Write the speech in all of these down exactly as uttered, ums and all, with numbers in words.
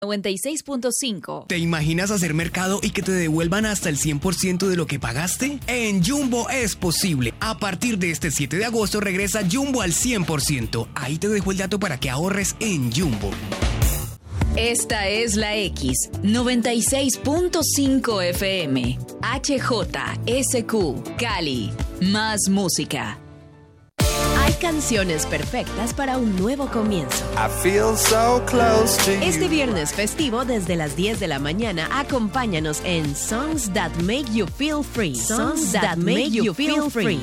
noventa y seis punto cinco. ¿Te imaginas hacer mercado y que te devuelvan hasta el cien por ciento de lo que pagaste? En Jumbo es posible. A partir de este siete de agosto regresa Jumbo al cien por ciento. Ahí te dejo el dato para que ahorres en Jumbo. Esta es la X, noventa y seis punto cinco F M. H J S Q, Cali. Más música. Hay canciones perfectas para un nuevo comienzo. I feel so close to you. Este viernes festivo desde las diez de la mañana, acompáñanos en Songs That Make You Feel Free. Songs That Make You Feel Free.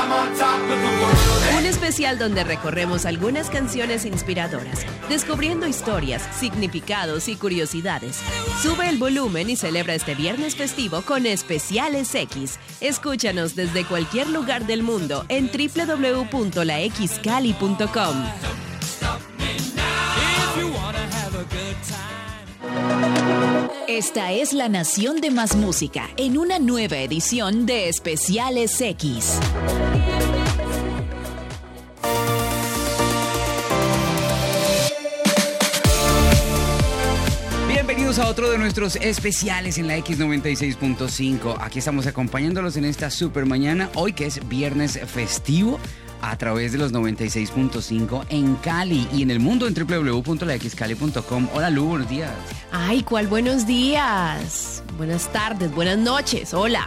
Un especial donde recorremos algunas canciones inspiradoras, descubriendo historias, significados y curiosidades. Sube el volumen y celebra este viernes festivo con Especiales X. Escúchanos desde cualquier lugar del mundo en doble u doble u doble u punto la x cali punto com. Esta es la nación de más música en una nueva edición de Especiales X. Bienvenidos a otro de nuestros especiales en la X noventa y seis punto cinco. Aquí estamos acompañándolos en esta super mañana, hoy que es viernes festivo, a través de los noventa y seis punto cinco en Cali y en el mundo en doble u doble u doble u punto la x cali punto com. Hola Lu, buenos días. Ay, ¿cuál buenos días? Buenas tardes, buenas noches, hola.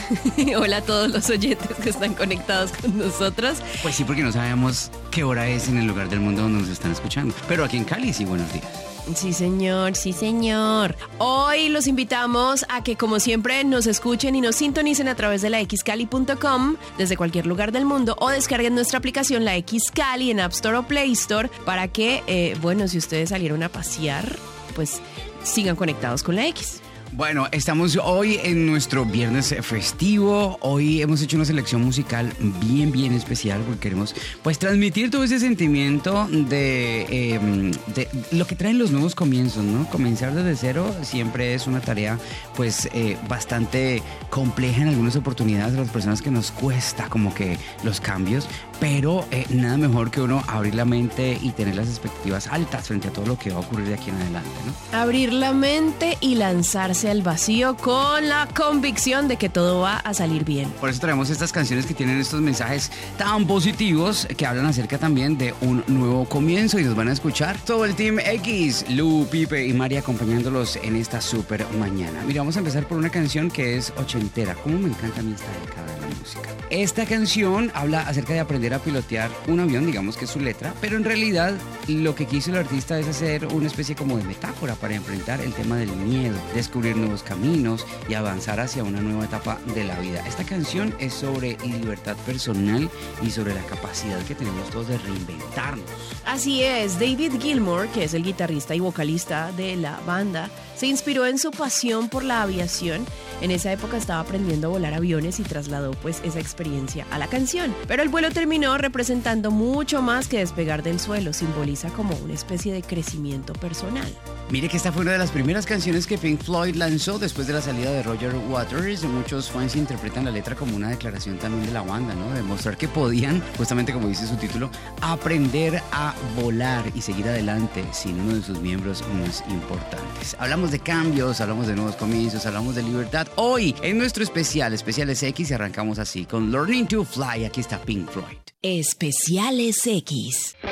Hola a todos los oyentes que están conectados con nosotros. Pues sí, porque no sabemos qué hora es en el lugar del mundo donde nos están escuchando. Pero aquí en Cali sí, buenos días. Sí, señor, sí, señor. Hoy los invitamos a que, como siempre, nos escuchen y nos sintonicen a través de la x cali punto com desde cualquier lugar del mundo o descarguen nuestra aplicación La X Cali en App Store o Play Store para que, eh, bueno, si ustedes salieron a pasear, pues sigan conectados con la X. Bueno, estamos hoy en nuestro viernes festivo. Hoy hemos hecho una selección musical bien, bien especial porque queremos pues transmitir todo ese sentimiento de, eh, de lo que traen los nuevos comienzos, ¿no? Comenzar desde cero siempre es una tarea pues eh, bastante compleja en algunas oportunidades a las personas que nos cuesta como que los cambios, pero eh, nada mejor que uno abrir la mente y tener las expectativas altas frente a todo lo que va a ocurrir de aquí en adelante, ¿no? Abrir la mente y lanzarse al vacío con la convicción de que todo va a salir bien. Por eso traemos estas canciones que tienen estos mensajes tan positivos que hablan acerca también de un nuevo comienzo y nos van a escuchar todo el Team X, Lu, Pipe y Mari acompañándolos en esta super mañana. Mira, vamos a empezar por una canción que es ochentera. Cómo me encanta a mí esta década de la música. Esta canción habla acerca de aprender a pilotear un avión, digamos que es su letra, pero en realidad lo que quiso el artista es hacer una especie como de metáfora para enfrentar el tema del miedo, descubrir nuevos caminos y avanzar hacia una nueva etapa de la vida. Esta canción es sobre libertad personal y sobre la capacidad que tenemos todos de reinventarnos. Así es, David Gilmour, que es el guitarrista y vocalista de la banda, se inspiró en su pasión por la aviación. En esa época estaba aprendiendo a volar aviones y trasladó pues esa experiencia a la canción. Pero el vuelo terminó representando mucho más que despegar del suelo, simboliza como una especie de crecimiento personal. Mire que esta fue una de las primeras canciones que Pink Floyd lanzó después de la salida de Roger Waters. Muchos fans interpretan la letra como una declaración también de la banda, ¿no? De mostrar que podían, justamente como dice su título, aprender a volar y seguir adelante sin uno de sus miembros más importantes. Hablamos de cambios, hablamos de nuevos comienzos, hablamos de libertad. Hoy, en nuestro especial, Especiales X, y arrancamos así con Learning to Fly. Aquí está Pink Floyd. Especiales X.